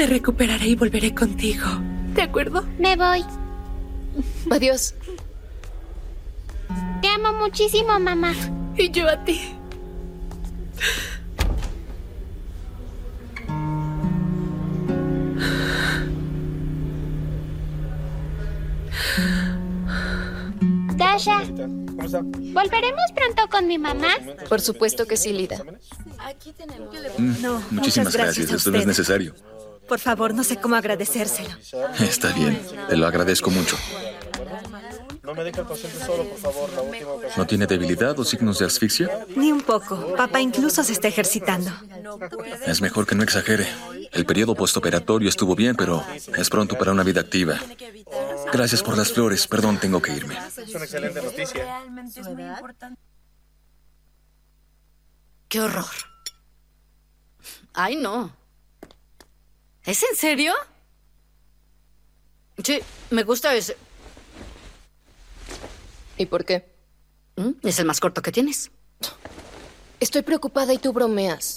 Me recuperaré y volveré contigo. ¿De acuerdo? Me voy. Adiós. Te amo muchísimo, mamá. Y yo a ti. Dasha, ¿volveremos pronto con mi mamá? Por supuesto que sí, Lida. No, Muchísimas gracias. a Esto no es usted. necesario. Por favor, no sé cómo agradecérselo. Está bien. Te lo agradezco mucho. No me deje al paciente solo, por favor. La última ocasión. ¿No tiene debilidad o signos de asfixia? Ni un poco. Papá incluso se está ejercitando. Es mejor que no exagere. El periodo postoperatorio estuvo bien, pero es pronto para una vida activa. Gracias por las flores. Perdón, tengo que irme. Es una excelente noticia. ¡Qué horror! ¡Ay, no! ¿Es en serio? Sí, me gusta ese. ¿Y por qué? Es el más corto que tienes. Estoy preocupada y tú bromeas.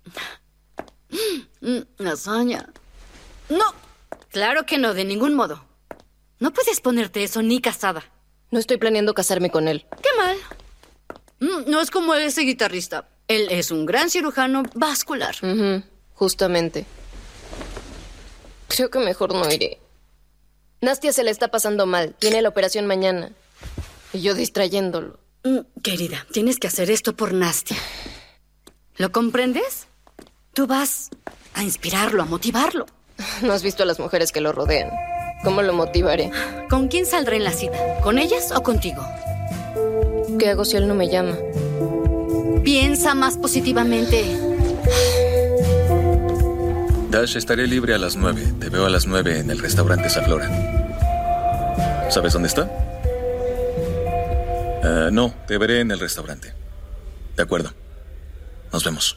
Lasaña. No, claro que no, de ningún modo. No puedes ponerte eso ni casada. No estoy planeando casarme con él. ¡Qué mal! No es como ese guitarrista. Él es un gran cirujano vascular. Justamente. Creo que mejor no iré. Nastia se le está pasando mal. Tiene la operación mañana. Y yo distrayéndolo. Querida, tienes que hacer esto por Nastia. ¿Lo comprendes? Tú vas a inspirarlo, a motivarlo. No has visto a las mujeres que lo rodean. ¿Cómo lo motivaré? ¿Con quién saldrá en la cita? ¿Con ellas o contigo? ¿Qué hago si él no me llama? Piensa más positivamente. Dash, estaré libre a las 9. Te veo a las 9 en el restaurante Saflora. ¿Sabes dónde está? No, te veré en el restaurante. De acuerdo. Nos vemos.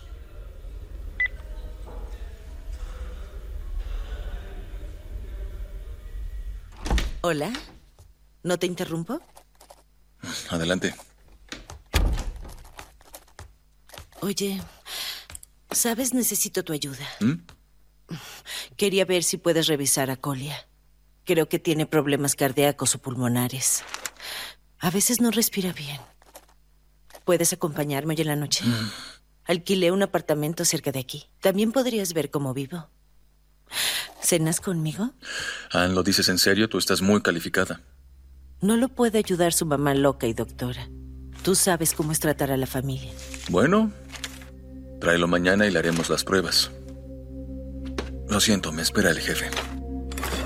Hola. ¿No te interrumpo? Adelante. Oye, ¿sabes? Necesito tu ayuda. Quería ver si puedes revisar a Colia. Creo que tiene problemas cardíacos o pulmonares. A veces no respira bien. ¿Puedes acompañarme hoy en la noche? Alquilé un apartamento cerca de aquí. También podrías ver cómo vivo. ¿Cenas conmigo? Anne, ¿lo dices en serio? Tú estás muy calificada. No lo puede ayudar su mamá loca y doctora. Tú sabes cómo es tratar a la familia. Bueno, tráelo mañana y le haremos las pruebas. Lo siento, me espera el jefe.